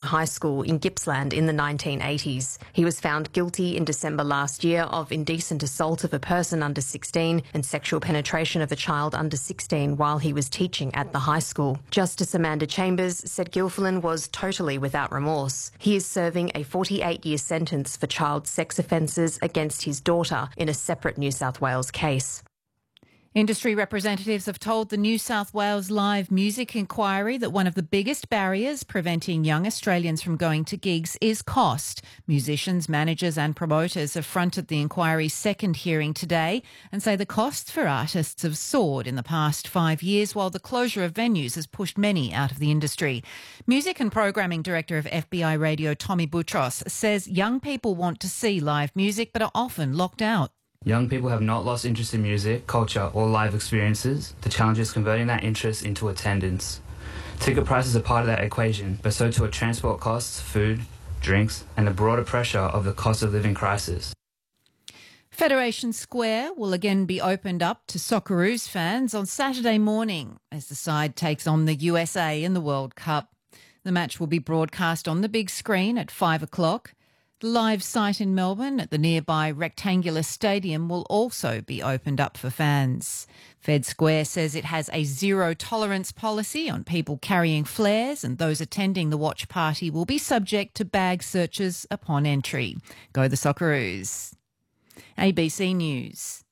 High School in Gippsland in the 1980s. He was found guilty in December last year of indecent assault of a person under 16 and sexual penetration of a child under 16 while he was teaching at the high school. Justice Amanda Chambers said Gilfillan was totally without remorse. He is serving a 48-year sentence for child sex offences against his daughter in a separate New South Wales case. Industry representatives have told the New South Wales Live Music Inquiry that one of the biggest barriers preventing young Australians from going to gigs is cost. Musicians, managers and promoters have fronted the inquiry's second hearing today and say the costs for artists have soared in the past 5 years, while the closure of venues has pushed many out of the industry. Music and Programming Director of FBI Radio, Tommy Boutros, says young people want to see live music but are often locked out. Young people have not lost interest in music, culture or live experiences. The challenge is converting that interest into attendance. Ticket prices are part of that equation, but so too are transport costs, food, drinks and the broader pressure of the cost of living crisis. Federation Square will again be opened up to Socceroos fans on Saturday morning as the side takes on the USA in the World Cup. The match will be broadcast on the big screen at 5 o'clock. The live site in Melbourne at the nearby rectangular stadium will also be opened up for fans. Fed Square says it has a zero-tolerance policy on people carrying flares, and those attending the watch party will be subject to bag searches upon entry. Go the Socceroos. ABC News.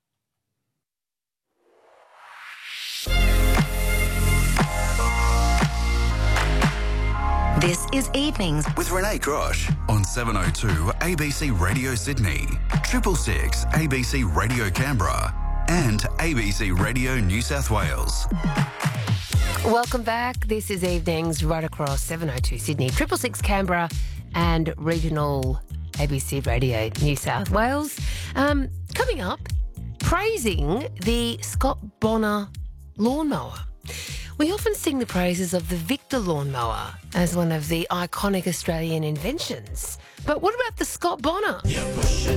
This is Evenings with Renee Grosh on 702 ABC Radio Sydney, 666 ABC Radio Canberra and ABC Radio New South Wales. Welcome back. This is Evenings right across 702 Sydney, 666 Canberra and regional ABC Radio New South Wales. Coming up, praising the Scott Bonnar lawnmower. We often sing the praises of the Victor lawnmower as one of the iconic Australian inventions. But what about the Scott Bonnar?